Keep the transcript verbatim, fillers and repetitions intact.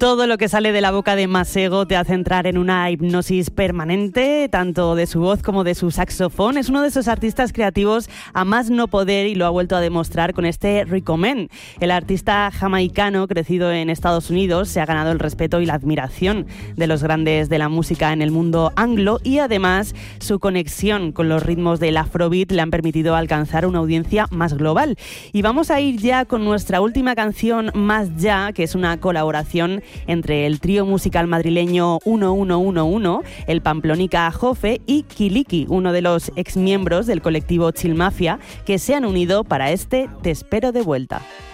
Todo lo que sale de la boca de Masego te hace entrar en una hipnosis permanente, tanto de su voz como de su saxofón. Es uno de esos artistas creativos a más no poder y lo ha vuelto a demostrar con este Recommend. El artista jamaicano, crecido en Estados Unidos, se ha ganado el respeto y la admiración de los grandes de la música en el mundo anglo, y además su conexión con los ritmos del Afrobeat le han permitido alcanzar una audiencia más global. Y vamos a ir ya con nuestra última canción, Más Ya, que es una colaboración entre el trío musical madrileño uno uno uno uno, el Pamplónica Jofe y Kiliki, uno de los exmiembros del colectivo Chill Mafia, que se han unido para este Te espero de vuelta.